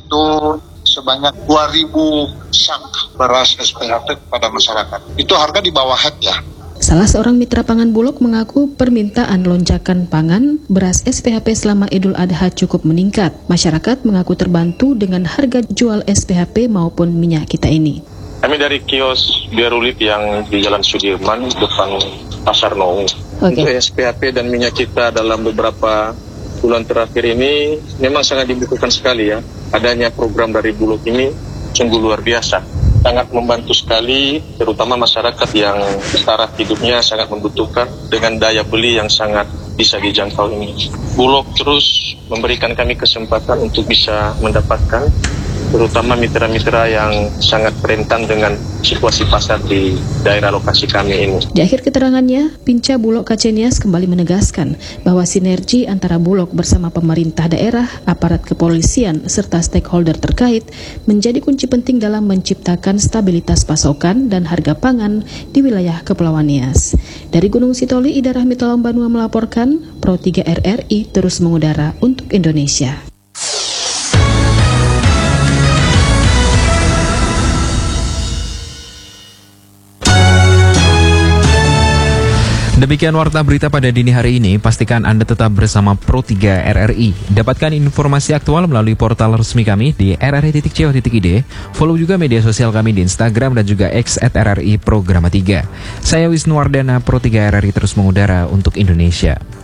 itu sebanyak 2.000 sak beras SPHP kepada masyarakat. Itu harga di bawah head ya. Salah seorang mitra pangan Bulog mengaku permintaan lonjakan pangan beras SPHP selama Idul Adha cukup meningkat. Masyarakat mengaku terbantu dengan harga jual SPHP maupun minyak kita ini. Kami dari kios Biarulit yang di Jalan Sudirman depan Pasar Nong. Untuk SPHP dan minyak kita dalam beberapa bulan terakhir ini memang sangat dibutuhkan sekali ya. Adanya program dari Bulog ini sungguh luar biasa. Sangat membantu sekali, terutama masyarakat yang taraf hidupnya sangat membutuhkan dengan daya beli yang sangat bisa dijangkau ini. Bulog terus memberikan kami kesempatan untuk bisa mendapatkan, terutama mitra-mitra yang sangat rentan dengan situasi pasar di daerah lokasi kami ini. Di akhir keterangannya, Pinca Bulog Kacenias kembali menegaskan bahwa sinergi antara Bulog bersama pemerintah daerah, aparat kepolisian, serta stakeholder terkait menjadi kunci penting dalam menciptakan stabilitas pasokan dan harga pangan di wilayah Kepulauan Nias. Dari Gunung Sitoli, Ida Rahmi Talombanua melaporkan, Pro 3 RRI terus mengudara untuk Indonesia. Demikian warta berita pada dini hari ini. Pastikan Anda tetap bersama Pro 3 RRI. Dapatkan informasi aktual melalui portal resmi kami di rri.co.id. Follow juga media sosial kami di Instagram dan juga X @RRI Programa 3. Saya Wisnu Wardana, Pro 3 RRI terus mengudara untuk Indonesia.